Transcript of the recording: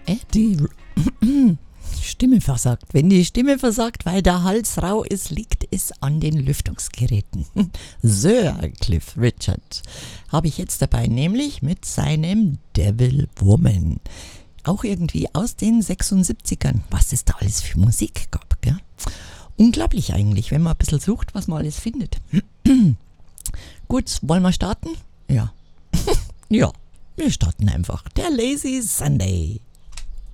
Die Stimme versagt. Wenn die Stimme versagt, weil der Hals rau ist, liegt es an den Lüftungsgeräten. Sir Cliff Richard habe ich jetzt dabei, nämlich mit seinem Devil Woman. Auch irgendwie aus den 76ern, was es da alles für Musik gab. Gell? Unglaublich eigentlich, wenn man ein bisschen sucht, was man alles findet. Gut, wollen wir starten? Ja. Ja, wir starten einfach. Der Lazy Sunday.